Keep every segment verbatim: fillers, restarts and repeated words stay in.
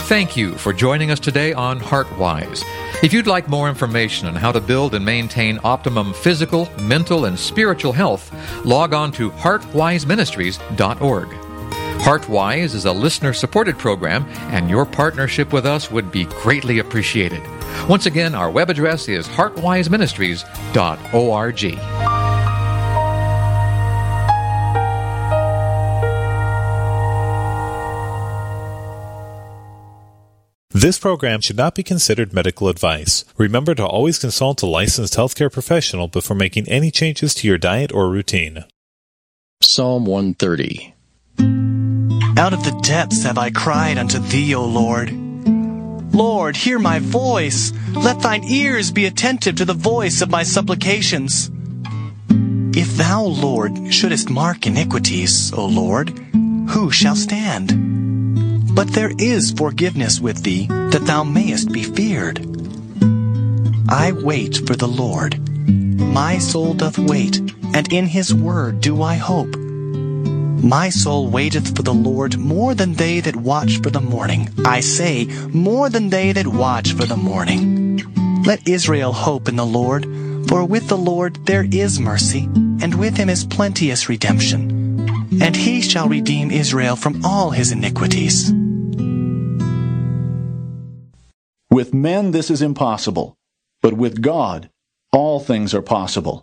Thank you for joining us today on HeartWise. If you'd like more information on how to build and maintain optimum physical, mental, and spiritual health, log on to heart wise ministries dot org. HeartWise is a listener-supported program, and your partnership with us would be greatly appreciated. Once again, our web address is heart wise ministries dot org. This program should not be considered medical advice. Remember to always consult a licensed healthcare professional before making any changes to your diet or routine. Psalm one thirty. Out of the depths have I cried unto thee, O Lord. Lord, hear my voice. Let thine ears be attentive to the voice of my supplications. If thou, Lord, shouldest mark iniquities, O Lord, who shall stand? But there is forgiveness with thee, that thou mayest be feared. I wait for the Lord. My soul doth wait, and in his word do I hope. My soul waiteth for the Lord more than they that watch for the morning. I say, more than they that watch for the morning. Let Israel hope in the Lord, for with the Lord there is mercy, and with him is plenteous redemption. And he shall redeem Israel from all his iniquities. With men this is impossible, but with God all things are possible.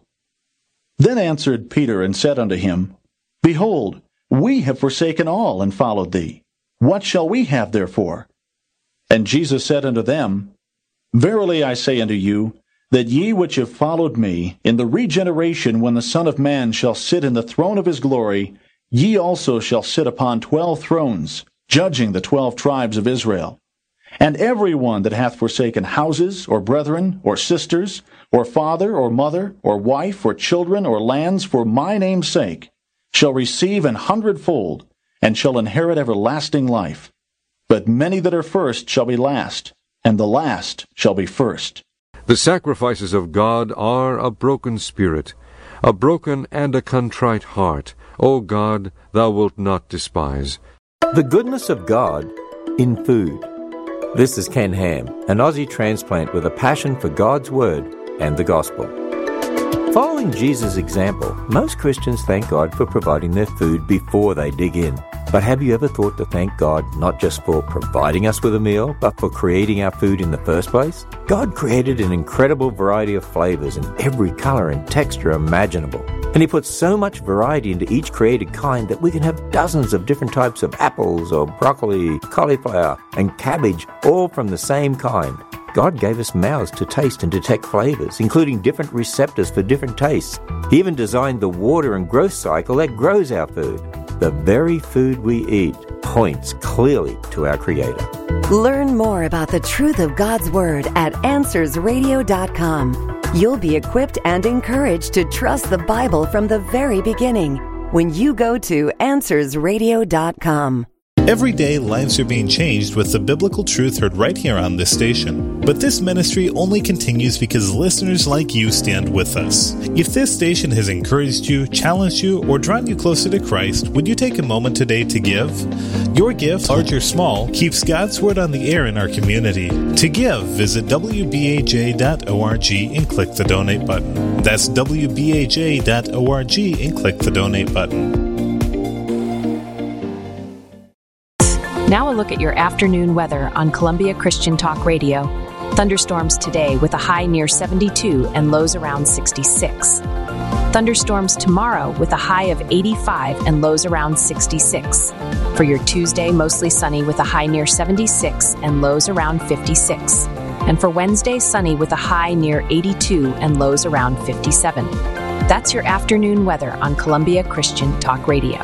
Then answered Peter and said unto him, Behold, we have forsaken all and followed thee. What shall we have therefore? And Jesus said unto them, Verily I say unto you, that ye which have followed me, in the regeneration when the Son of Man shall sit in the throne of his glory, ye also shall sit upon twelve thrones, judging the twelve tribes of Israel. And every one that hath forsaken houses, or brethren, or sisters, or father, or mother, or wife, or children, or lands, for my name's sake, shall receive an hundredfold, and shall inherit everlasting life. But many that are first shall be last, and the last shall be first. The sacrifices of God are a broken spirit, a broken and a contrite heart. O God, thou wilt not despise. The goodness of God in food. This is Ken Ham, an Aussie transplant with a passion for God's Word and the Gospel. Following Jesus' example, most Christians thank God for providing their food before they dig in. But have you ever thought to thank God not just for providing us with a meal, but for creating our food in the first place? God created an incredible variety of flavors in every color and texture imaginable. And He put so much variety into each created kind that we can have dozens of different types of apples or broccoli, cauliflower, and cabbage, all from the same kind. God gave us mouths to taste and detect flavors, including different receptors for different tastes. He even designed the water and growth cycle that grows our food. The very food we eat points clearly to our Creator. Learn more about the truth of God's Word at answers radio dot com. You'll be equipped and encouraged to trust the Bible from the very beginning when you go to answers radio dot com. Every day, lives are being changed with the biblical truth heard right here on this station. But this ministry only continues because listeners like you stand with us. If this station has encouraged you, challenged you, or drawn you closer to Christ, would you take a moment today to give? Your gift, large or small, keeps God's Word on the air in our community. To give, visit w b a j dot org and click the donate button. That's w b a j dot org and click the donate button. Now a look at your afternoon weather on Columbia Christian Talk Radio. Thunderstorms today with a high near seventy-two and lows around sixty-six. Thunderstorms tomorrow with a high of eighty-five and lows around sixty-six. For your Tuesday, mostly sunny with a high near seventy-six and lows around fifty-six. And for Wednesday, sunny with a high near eighty-two and lows around fifty-seven. That's your afternoon weather on Columbia Christian Talk Radio.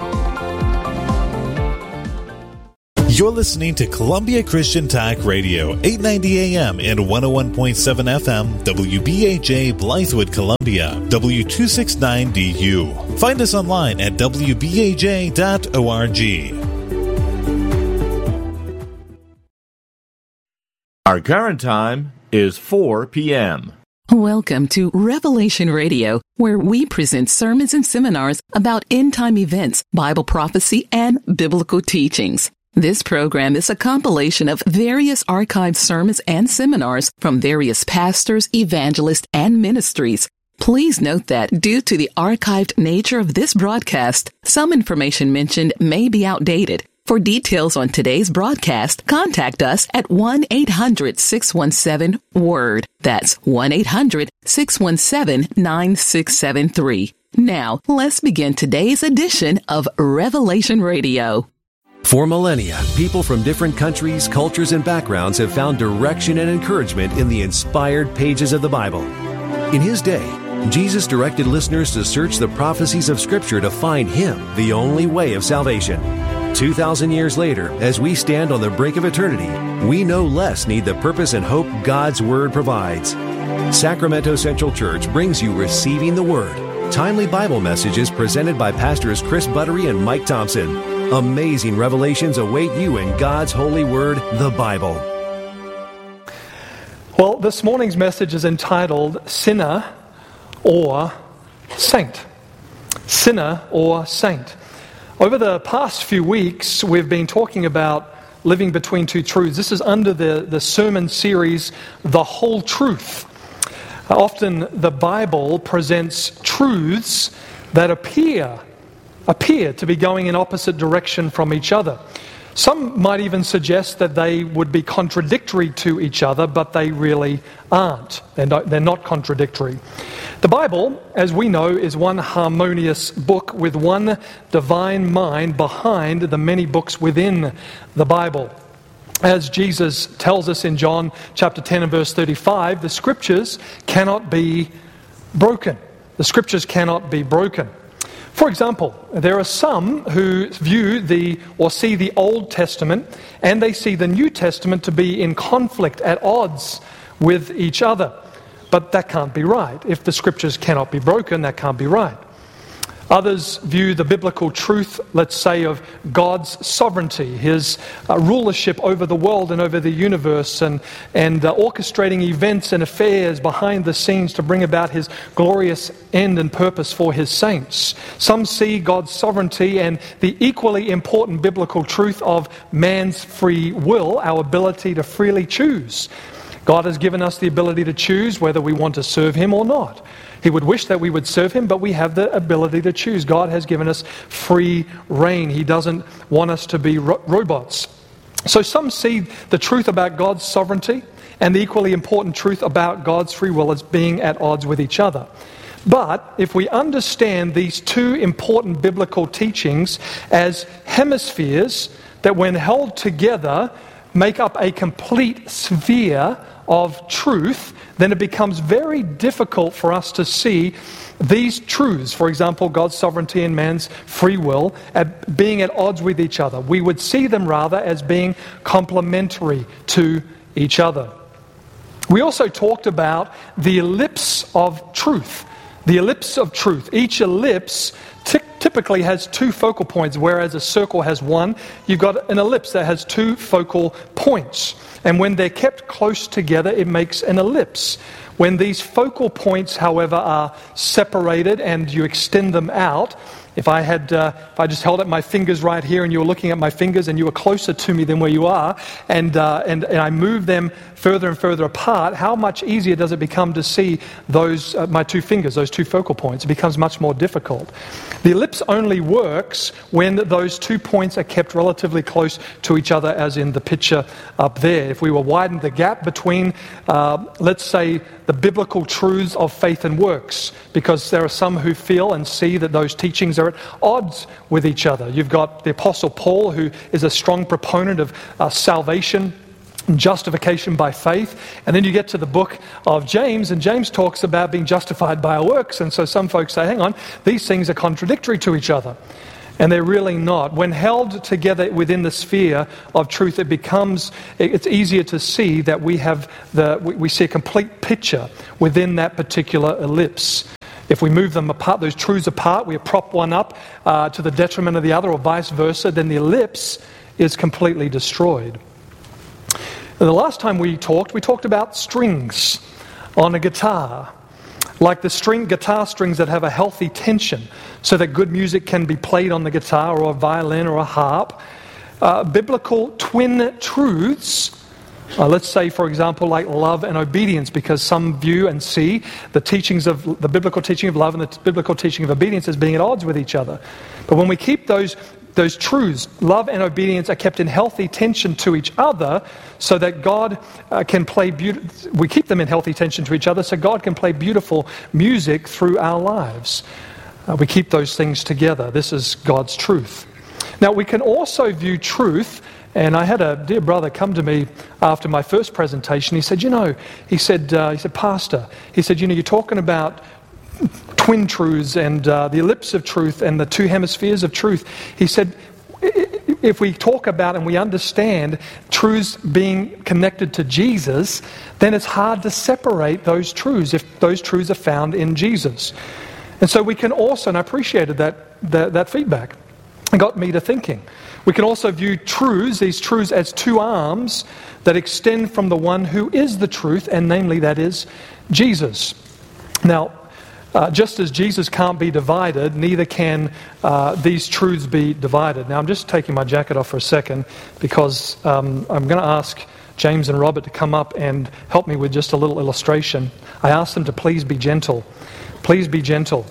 You're listening to Columbia Christian Talk Radio, eight ninety A M and one oh one point seven F M, W B A J, Blythewood, Columbia, W two sixty-nine D U. Find us online at w b a j dot org. Our current time is four p.m. Welcome to Revelation Radio, where we present sermons and seminars about end-time events, Bible prophecy, and biblical teachings. This program is a compilation of various archived sermons and seminars from various pastors, evangelists, and ministries. Please note that due to the archived nature of this broadcast, some information mentioned may be outdated. For details on today's broadcast, contact us at one eight hundred six one seven WORD. That's one eight hundred six one seven nine six seven three. Now, let's begin today's edition of Revelation Radio. For millennia, people from different countries, cultures, and backgrounds have found direction and encouragement in the inspired pages of the Bible. In His day, Jesus directed listeners to search the prophecies of Scripture to find Him, the only way of salvation. Two thousand years later, as we stand on the brink of eternity, we no less need the purpose and hope God's Word provides. Sacramento Central Church brings you Receiving the Word, timely Bible messages presented by Pastors Chris Buttery and Mike Thompson. Amazing revelations await you in God's holy word, the Bible. Well, this morning's message is entitled Sinner or Saint. Sinner or Saint. Over the past few weeks, we've been talking about living between two truths. This is under the, the sermon series, The Whole Truth. Often the Bible presents truths that appear appear to be going in opposite direction from each other. Some might even suggest that they would be contradictory to each other, but they really aren't. They're not, they're not contradictory. The Bible, as we know, is one harmonious book with one divine mind behind the many books within the Bible. As Jesus tells us in John chapter ten and verse thirty-five, the Scriptures cannot be broken. The Scriptures cannot be broken. For example, there are some who view the or see the Old Testament and they see the New Testament to be in conflict, at odds with each other. But that can't be right. If the Scriptures cannot be broken, that can't be right. Others view the biblical truth, let's say, of God's sovereignty, His uh, rulership over the world and over the universe, and, and uh, orchestrating events and affairs behind the scenes to bring about His glorious end and purpose for His saints. Some see God's sovereignty and the equally important biblical truth of man's free will, our ability to freely choose. God has given us the ability to choose whether we want to serve Him or not. He would wish that we would serve Him, but we have the ability to choose. God has given us free reign. He doesn't want us to be ro- robots. So some see the truth about God's sovereignty and the equally important truth about God's free will as being at odds with each other. But if we understand these two important biblical teachings as hemispheres that, when held together, make up a complete sphere of truth, then it becomes very difficult for us to see these truths, for example, God's sovereignty and man's free will, at being at odds with each other. We would see them rather as being complementary to each other. We also talked about the ellipse of truth. The ellipse of truth. Each ellipse t- typically has two focal points, whereas a circle has one. You've got an ellipse that has two focal points. And when they're kept close together, it makes an ellipse. When these focal points, however, are separated and you extend them out, if I had, uh, if I just held up my fingers right here and you were looking at my fingers and you were closer to me than where you are, and, uh, and, and I move them further and further apart, how much easier does it become to see those, uh, my two fingers, those two focal points? It becomes much more difficult. The ellipse only works when those two points are kept relatively close to each other, as in the picture up there. If we were widened the gap between, uh, let's say, the biblical truths of faith and works, because there are some who feel and see that those teachings are at odds with each other. You've got the Apostle Paul, who is a strong proponent of uh, salvation, justification by faith, and then you get to the book of James, and James talks about being justified by our works, and so some folks say, hang on, these things are contradictory to each other. And they're really not. When held together within the sphere of truth, it becomes, it's easier to see that we have the, we see a complete picture within that particular ellipse. If we move them apart, those truths apart, we prop one up uh, to the detriment of the other, or vice versa, then the ellipse is completely destroyed. And the last time we talked, we talked about strings on a guitar. Like the string guitar strings that have a healthy tension so that good music can be played on the guitar or a violin or a harp. uh, biblical twin truths. Uh, let's say, for example, like love and obedience, because some view and see the teachings of the biblical teaching of love and the t- biblical teaching of obedience as being at odds with each other. But when we keep those those truths, love and obedience, are kept in healthy tension to each other, so that God uh, can play beautiful. We keep them in healthy tension to each other, so God can play beautiful music through our lives. Uh, we keep those things together. This is God's truth. Now, we can also view truth. And I had a dear brother come to me after my first presentation. He said, you know, he said, uh, he said, Pastor, he said, you know, you're talking about twin truths and uh, the ellipse of truth and the two hemispheres of truth. He said, if we talk about and we understand truths being connected to Jesus, then it's hard to separate those truths if those truths are found in Jesus. And so we can also, and I appreciated that that, that feedback. It got me to thinking. We can also view truths, these truths, as two arms that extend from the one who is the truth, and namely that is Jesus. Now, uh, just as Jesus can't be divided, neither can uh, these truths be divided. Now, I'm just taking my jacket off for a second because um, I'm going to ask James and Robert to come up and help me with just a little illustration. I asked them to please be gentle. Please be gentle.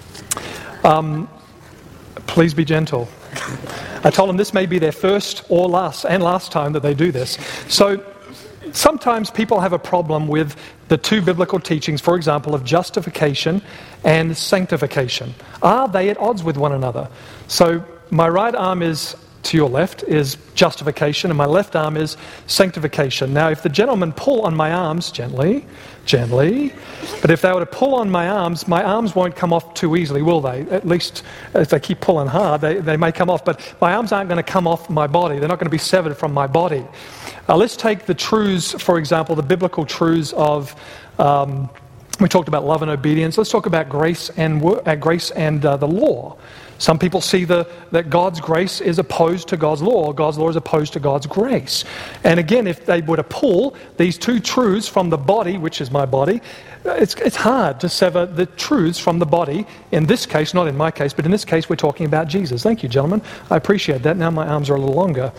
Um, please be gentle. I told them this may be their first or last and last time that they do this. So sometimes people have a problem with the two biblical teachings, for example, of justification and sanctification. Are they at odds with one another? So my right arm is to your left is justification, and my left arm is sanctification. Now, if the gentlemen pull on my arms gently, gently, but if they were to pull on my arms, my arms won't come off too easily, will they? At least if they keep pulling hard, they, they may come off, but my arms aren't going to come off my body. They're not going to be severed from my body. Uh, let's take the truths, for example, the biblical truths of, um, we talked about love and obedience. Let's talk about grace and uh, grace and uh, the law. Some people see the, that God's grace is opposed to God's law, or God's law is opposed to God's grace. And again, if they were to pull these two truths from the body, which is my body, it's, it's hard to sever the truths from the body. In this case, not in my case, but in this case, we're talking about Jesus. Thank you, gentlemen. I appreciate that. Now my arms are a little longer.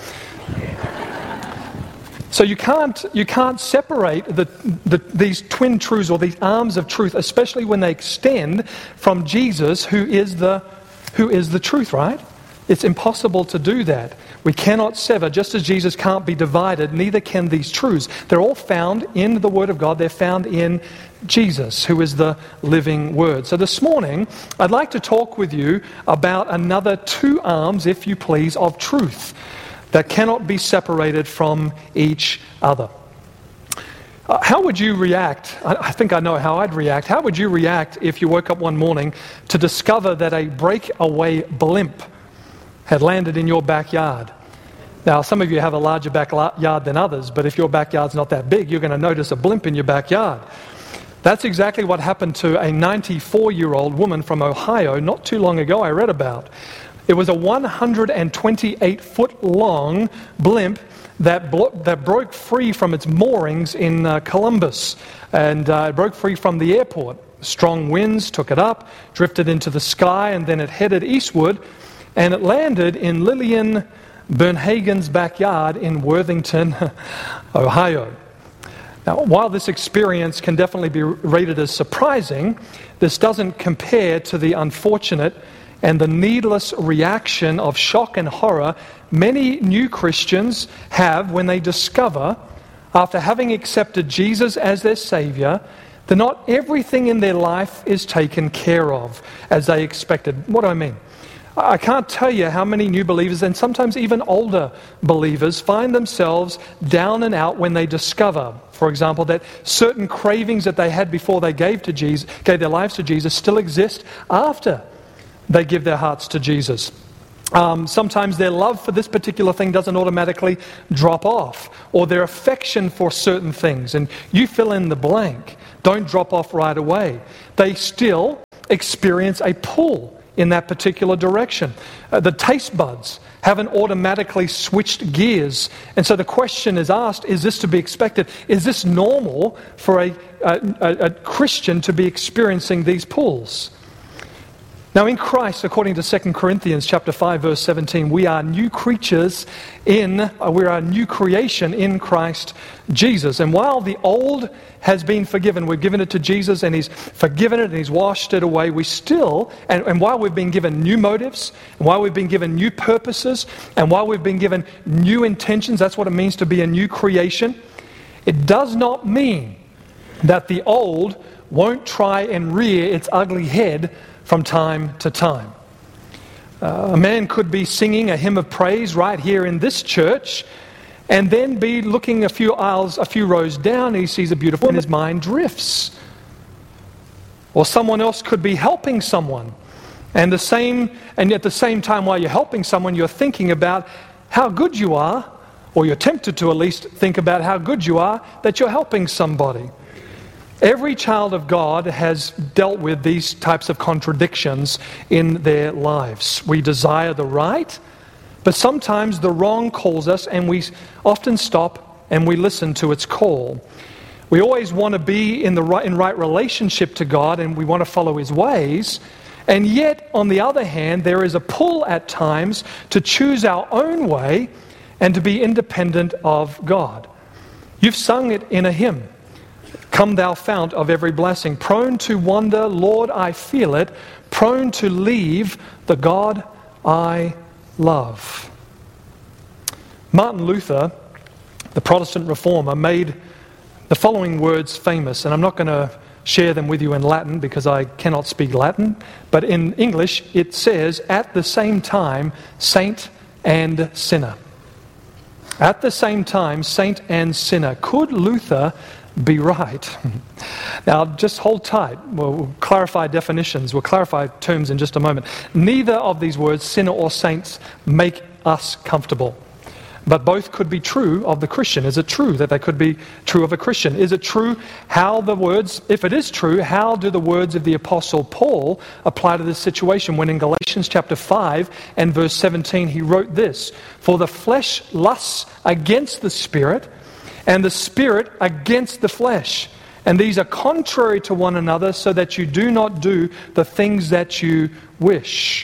So you can't you can't separate the, the, these twin truths or these arms of truth, especially when they extend from Jesus, who is the who is the truth, right? It's impossible to do that. We cannot sever, just as Jesus can't be divided, neither can these truths. They're all found in the Word of God. They're found in Jesus, who is the living Word. So this morning, I'd like to talk with you about another two arms, if you please, of truth that cannot be separated from each other. Uh, how would you react? I, I think I know how I'd react. How would you react if you woke up one morning to discover that a breakaway blimp had landed in your backyard? Now, some of you have a larger backyard than others, but if your backyard's not that big, you're going to notice a blimp in your backyard. That's exactly what happened to a ninety-four-year-old woman from Ohio not too long ago I read about. It was a one hundred twenty-eight foot long blimp that blo- that broke free from its moorings in uh, Columbus, and uh, it broke free from the airport. Strong winds took it up, drifted into the sky, and then it headed eastward, and it landed in Lillian Bernhagen's backyard in Worthington, Ohio. Now, while this experience can definitely be rated as surprising, this doesn't compare to the unfortunate and the needless reaction of shock and horror many new Christians have when they discover, after having accepted Jesus as their Savior, that not everything in their life is taken care of as they expected. What do I mean? I can't tell you how many new believers, and sometimes even older believers, find themselves down and out when they discover, for example, that certain cravings that they had before they gave to Jesus, gave their lives to Jesus still exist after they give their hearts to Jesus. Um, sometimes their love for this particular thing doesn't automatically drop off, or their affection for certain things, and you fill in the blank, don't drop off right away. They still experience a pull in that particular direction. Uh, the taste buds haven't automatically switched gears, and so the question is asked, is this to be expected? Is this normal for a, a, a Christian to be experiencing these pulls? Now in Christ, according to Second Corinthians chapter five, verse seventeen, we are new creatures in, uh, we are a new creation in Christ Jesus. And while the old has been forgiven, we've given it to Jesus and He's forgiven it and He's washed it away, we still, and, and while we've been given new motives, and while we've been given new purposes, and while we've been given new intentions, that's what it means to be a new creation, it does not mean that the old won't try and rear its ugly head from time to time. Uh, a man could be singing a hymn of praise right here in this church and then be looking a few aisles, a few rows down, and he sees a beautiful woman, and his mind drifts. Or someone else could be helping someone, and the same, and at the same time while you're helping someone, you're thinking about how good you are, or you're tempted to at least think about how good you are that you're helping somebody. Every child of God has dealt with these types of contradictions in their lives. We desire the right, but sometimes the wrong calls us, and we often stop and we listen to its call. We always want to be in the right, in right relationship to God, and we want to follow His ways. And yet, on the other hand, there is a pull at times to choose our own way and to be independent of God. You've sung it in a hymn. Come thou fount of every blessing, prone to wander, Lord, I feel it, prone to leave the God I love. Martin Luther, the Protestant reformer, made the following words famous, and I'm not going to share them with you in Latin because I cannot speak Latin, but in English it says, at the same time, saint and sinner. At the same time, saint and sinner. Could Luther be right? Now, just hold tight. We'll, we'll clarify definitions. We'll clarify terms in just a moment. Neither of these words, sinner or saints, make us comfortable. But both could be true of the Christian. Is it true that they could be true of a Christian? Is it true how the words, if it is true, how do the words of the Apostle Paul apply to this situation when in Galatians chapter five and verse seventeen he wrote this, for the flesh lusts against the Spirit, and the Spirit against the flesh. And these are contrary to one another, so that you do not do the things that you wish.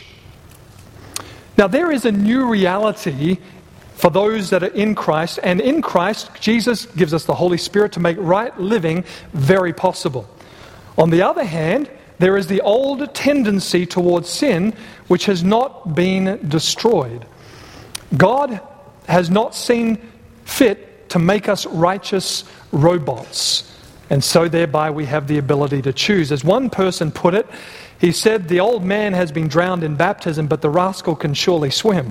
Now there is a new reality for those that are in Christ, and in Christ, Jesus gives us the Holy Spirit to make right living very possible. On the other hand, there is the old tendency towards sin, which has not been destroyed. God has not seen fit to make us righteous robots, and so thereby we have the ability to choose. As one person put it, he said, the old man has been drowned in baptism, but the rascal can surely swim.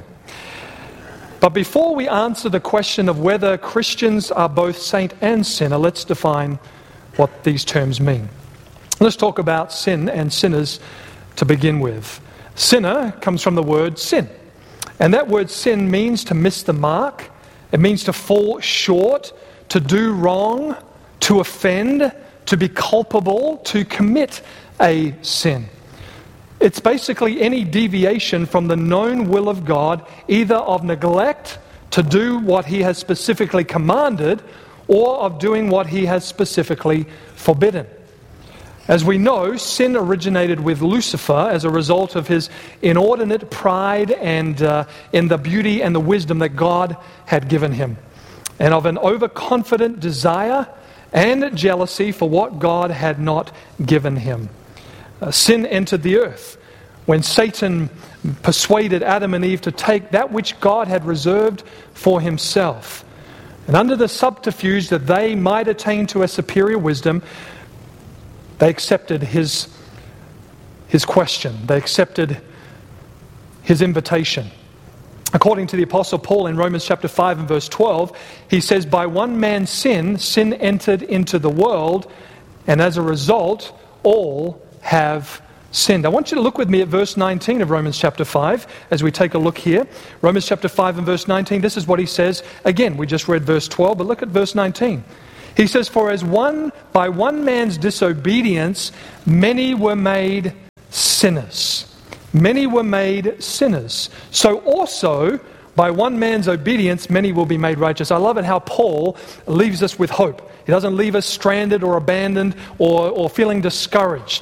But before we answer the question of whether Christians are both saint and sinner, let's define what these terms mean. Let's talk about sin and sinners to begin with. Sinner comes from the word sin. And that word sin means to miss the mark. It means to fall short, to do wrong, to offend, to be culpable, to commit a sin. It's basically any deviation from the known will of God, either of neglect to do what He has specifically commanded, or of doing what He has specifically forbidden. As we know, sin originated with Lucifer as a result of his inordinate pride and uh, in the beauty and the wisdom that God had given him, and of an overconfident desire and jealousy for what God had not given him. Uh, sin entered the earth when Satan persuaded Adam and Eve to take that which God had reserved for himself. And under the subterfuge that they might attain to a superior wisdom, they accepted his, his question. They accepted his invitation. According to the Apostle Paul in Romans chapter five and verse twelve, he says, by one man's sin, sin entered into the world, and as a result, all have sinned. I want you to look with me at verse nineteen of Romans chapter five as we take a look here. Romans chapter five and verse nineteen, this is what he says. Again, we just read verse twelve, but look at verse nineteen. He says, for as one, by one man's disobedience, many were made sinners. Many were made sinners. So also, by one man's obedience, many will be made righteous. I love it how Paul leaves us with hope. He doesn't leave us stranded or abandoned or, or feeling discouraged.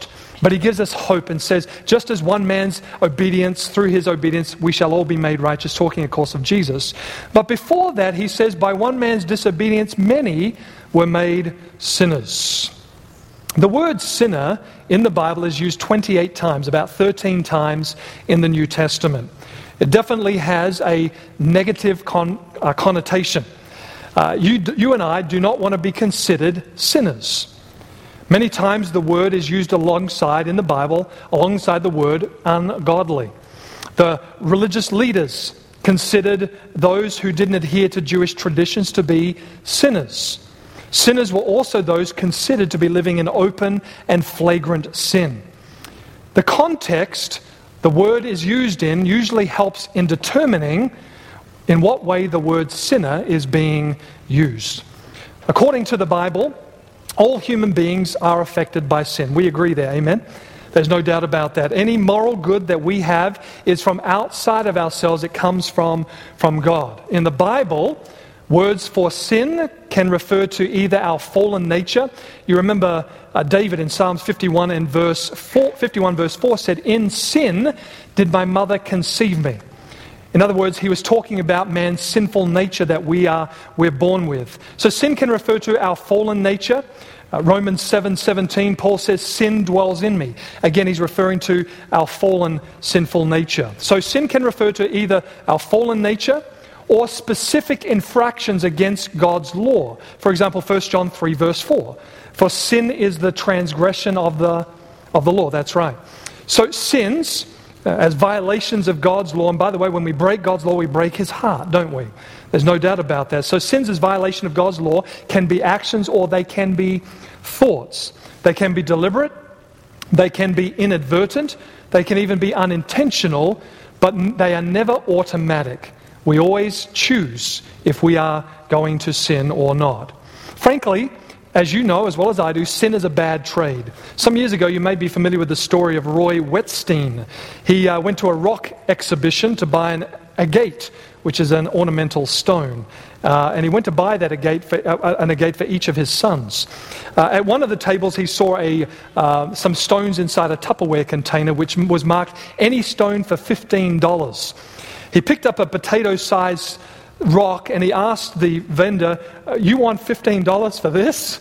But he gives us hope and says, just as one man's obedience, through his obedience, we shall all be made righteous, talking, of course, of Jesus. But before that, he says, by one man's disobedience, many were made sinners. The word sinner in the Bible is used twenty-eight times, about thirteen times in the New Testament. It definitely has a negative con- uh, connotation. Uh, you, you and I do not want to be considered sinners. Many times the word is used alongside, in the Bible, alongside the word ungodly. The religious leaders considered those who didn't adhere to Jewish traditions to be sinners. Sinners were also those considered to be living in open and flagrant sin. The context the word is used in usually helps in determining in what way the word sinner is being used. According to the Bible, all human beings are affected by sin. We agree there, amen? There's no doubt about that. Any moral good that we have is from outside of ourselves. It comes from, from God. In the Bible, words for sin can refer to either our fallen nature. You remember uh, David in Psalms fifty-one and verse four, fifty-one verse four said, "In sin did my mother conceive me." In other words, he was talking about man's sinful nature that we are we're born with. So sin can refer to our fallen nature. Uh, Romans seven seventeen, Paul says, "Sin dwells in me." Again, he's referring to our fallen, sinful nature. So sin can refer to either our fallen nature or specific infractions against God's law. For example, First John three verse four. For sin is the transgression of the of the law. That's right. So sins, uh, as violations of God's law, and by the way, when we break God's law, we break his heart, don't we? There's no doubt about that. So sins as violation of God's law can be actions or they can be thoughts. They can be deliberate, they can be inadvertent, they can even be unintentional, but they are never automatic. We always choose if we are going to sin or not. Frankly, as you know as well as I do, sin is a bad trade. Some years ago, you may be familiar with the story of Roy Wetstein. He uh, went to a rock exhibition to buy an agate, which is an ornamental stone. Uh, and he went to buy that agate for, uh, an agate for each of his sons. Uh, at one of the tables, he saw a uh, some stones inside a Tupperware container, which was marked "Any stone for fifteen dollars." He picked up a potato-sized rock and he asked the vendor, "You want fifteen dollars for this?"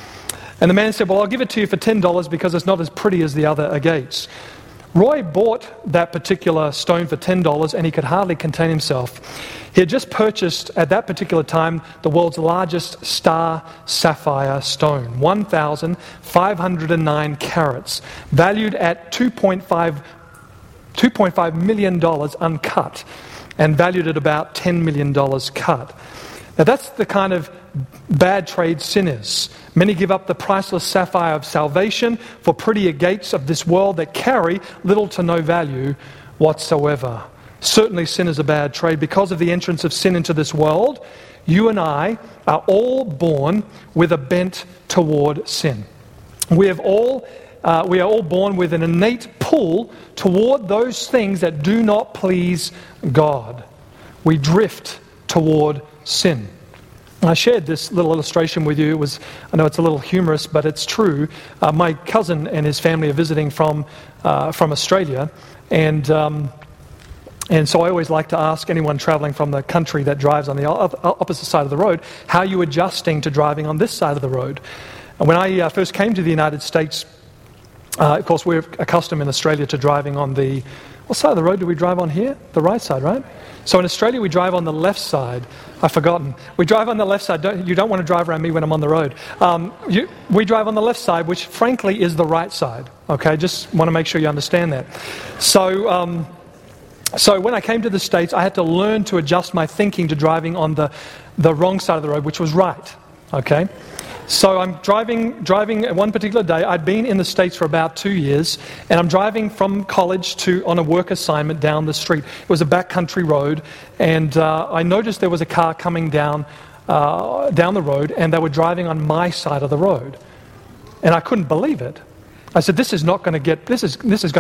And the man said, "Well, I'll give it to you for ten dollars because it's not as pretty as the other agates." Roy bought that particular stone for ten dollars and he could hardly contain himself. He had just purchased, at that particular time, the world's largest star sapphire stone, one thousand five hundred nine carats, valued at two point five million dollars uncut, and valued at about ten million dollars cut. Now that's the kind of bad trade sin is. Many give up the priceless sapphire of salvation for pretty agates of this world that carry little to no value whatsoever. Certainly sin is a bad trade. Because of the entrance of sin into this world, you and I are all born with a bent toward sin. We have all Uh, we are all born with an innate pull toward those things that do not please God. We drift toward sin. I shared this little illustration with you. It was, I know it's a little humorous, but it's true. Uh, my cousin and his family are visiting from uh, from Australia, and um, and so I always like to ask anyone traveling from the country that drives on the opposite side of the road, how are you adjusting to driving on this side of the road? And when I uh, first came to the United States, Uh, of course, we're accustomed in Australia to driving on the... What side of the road do we drive on here? The right side, right? So in Australia, we drive on the left side. I've forgotten. We drive on the left side. Don't, you don't want to drive around me when I'm on the road. Um, you, we drive on the left side, which frankly is the right side. Okay, just want to make sure you understand that. So... Um, So when I came to the States, I had to learn to adjust my thinking to driving on the, the wrong side of the road, which was right. Okay? So I'm driving driving one particular day. I'd been in the States for about two years, and I'm driving from college to on a work assignment down the street. It was a backcountry road, and uh, I noticed there was a car coming down uh, down the road, and they were driving on my side of the road, and I couldn't believe it. I said, "This is not going to get. This is this is going."